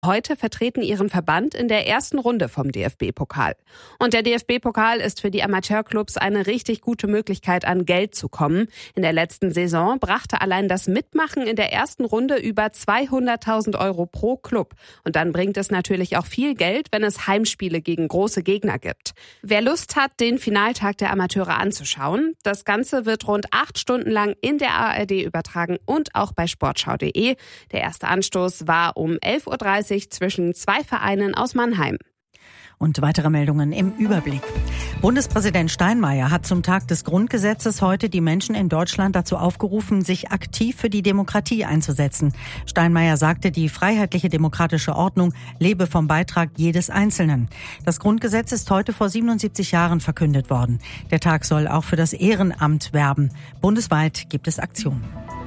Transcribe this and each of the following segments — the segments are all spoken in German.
heute vertreten ihren Verband in der ersten Runde vom DFB-Pokal. Und der DFB-Pokal ist für die Amateurclubs eine richtig gute Möglichkeit, an Geld zu kommen. In der letzten Saison brachte allein das Mitmachen in der ersten Runde über 200.000 Euro pro Club. Und dann bringt es natürlich auch viel Geld, wenn es Heimspiele gegen große Gegner gibt. Wer Lust hat, den Finaltag der Amateure anzuschauen, das Ganze wird rund 8 Stunden lang in der ARD übertragen und auch bei sportschau.de. Der erste Anstoß war um 11.30 Uhr zwischen 2 Vereinen aus Mannheim. Und weitere Meldungen im Überblick. Bundespräsident Steinmeier hat zum Tag des Grundgesetzes heute die Menschen in Deutschland dazu aufgerufen, sich aktiv für die Demokratie einzusetzen. Steinmeier sagte, die freiheitliche demokratische Ordnung lebe vom Beitrag jedes Einzelnen. Das Grundgesetz ist heute vor 77 Jahren verkündet worden. Der Tag soll auch für das Ehrenamt werben. Bundesweit gibt es Aktionen.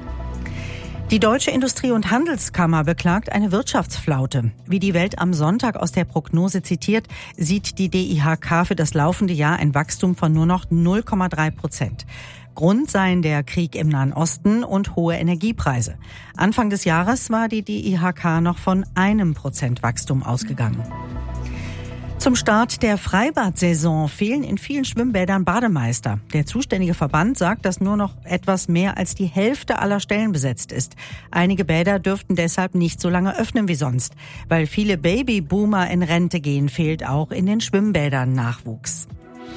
Die Deutsche Industrie- und Handelskammer beklagt eine Wirtschaftsflaute. Wie die Welt am Sonntag aus der Prognose zitiert, sieht die DIHK für das laufende Jahr ein Wachstum von nur noch 0,3%. Grund seien der Krieg im Nahen Osten und hohe Energiepreise. Anfang des Jahres war die DIHK noch von 1% Wachstum ausgegangen. Zum Start der Freibad-Saison fehlen in vielen Schwimmbädern Bademeister. Der zuständige Verband sagt, dass nur noch etwas mehr als die Hälfte aller Stellen besetzt ist. Einige Bäder dürften deshalb nicht so lange öffnen wie sonst. Weil viele Babyboomer in Rente gehen, fehlt auch in den Schwimmbädern Nachwuchs.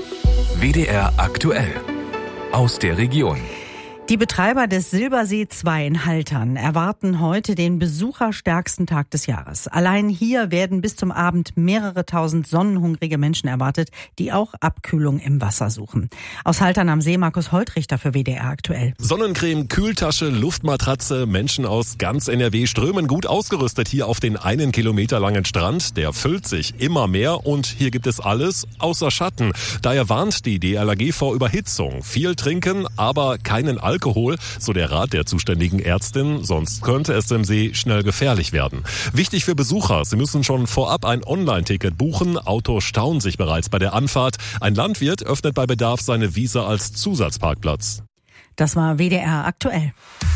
WDR aktuell aus der Region. Die Betreiber des Silbersee 2 in Haltern erwarten heute den besucherstärksten Tag des Jahres. Allein hier werden bis zum Abend mehrere tausend sonnenhungrige Menschen erwartet, die auch Abkühlung im Wasser suchen. Aus Haltern am See Markus Holtrichter für WDR aktuell. Sonnencreme, Kühltasche, Luftmatratze, Menschen aus ganz NRW strömen gut ausgerüstet hier auf den 1 Kilometer langen Strand. Der füllt sich immer mehr und hier gibt es alles außer Schatten. Daher warnt die DLRG vor Überhitzung. Viel trinken, aber keinen Alkohol, so der Rat der zuständigen Ärztin, sonst könnte es im See schnell gefährlich werden. Wichtig für Besucher, sie müssen schon vorab ein Online-Ticket buchen. Autos stauen sich bereits bei der Anfahrt. Ein Landwirt öffnet bei Bedarf seine Wiese als Zusatzparkplatz. Das war WDR aktuell.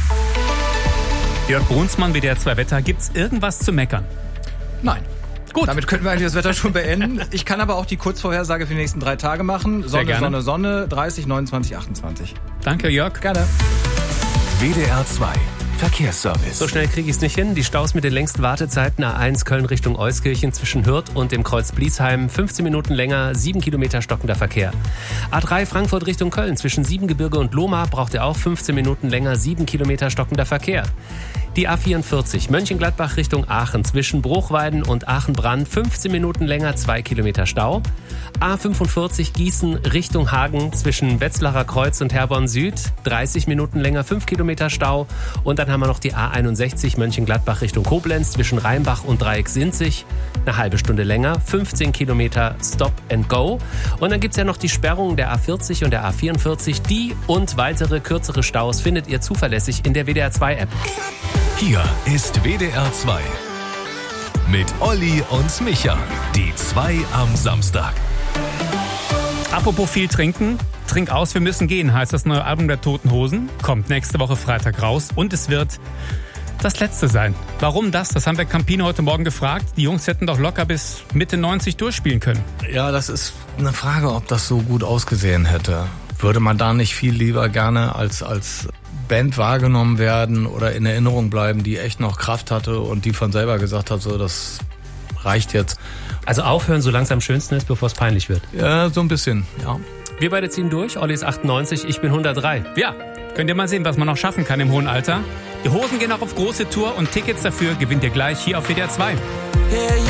Jörg Brunsmann, WDR 2 Wetter. Gibt's irgendwas zu meckern? Nein. Gut. Damit könnten wir eigentlich das Wetter schon beenden. Ich kann aber auch die Kurzvorhersage für die nächsten 3 Tage machen. Sonne, Sonne, Sonne, 30, 29, 28. Danke, Jörg. Gerne. WDR 2 Verkehrsservice. So schnell kriege ich es nicht hin. Die Staus mit den längsten Wartezeiten A1 Köln Richtung Euskirchen zwischen Hürth und dem Kreuz Bliesheim. 15 Minuten länger, 7 Kilometer stockender Verkehr. A3 Frankfurt Richtung Köln zwischen Siebengebirge und Lohmar braucht ihr auch 15 Minuten länger, 7 Kilometer stockender Verkehr. Die A44 Mönchengladbach Richtung Aachen zwischen Bruchweiden und Aachen-Brand 15 Minuten länger, 2 Kilometer Stau. A45 Gießen Richtung Hagen zwischen Wetzlarer Kreuz und Herborn Süd 30 Minuten länger, 5 Kilometer Stau. Und dann haben wir noch die A61 Mönchengladbach Richtung Koblenz zwischen Rheinbach und Dreieck-Sinzig. Eine halbe Stunde länger, 15 Kilometer Stop and Go. Und dann gibt's ja noch die Sperrungen der A40 und der A44. Die und weitere kürzere Staus findet ihr zuverlässig in der WDR 2 App. Hier ist WDR 2 mit Olli und Micha, die 2 am Samstag. Apropos viel trinken, trink aus, wir müssen gehen, heißt das neue Album der Toten Hosen. Kommt nächste Woche Freitag raus und es wird das letzte sein. Warum das? Das haben wir Campino heute Morgen gefragt. Die Jungs hätten doch locker bis Mitte 90 durchspielen können. Ja, das ist eine Frage, ob das so gut ausgesehen hätte. Würde man da nicht viel lieber gerne als Band wahrgenommen werden oder in Erinnerung bleiben, die echt noch Kraft hatte und die von selber gesagt hat, so, das reicht jetzt. Also aufhören, solange es am schönsten ist, bevor es peinlich wird. Ja, so ein bisschen, ja. Wir beide ziehen durch. Olli ist 98, ich bin 103. Ja, könnt ihr mal sehen, was man noch schaffen kann im hohen Alter. Die Hosen gehen auch auf große Tour und Tickets dafür gewinnt ihr gleich hier auf WDR 2.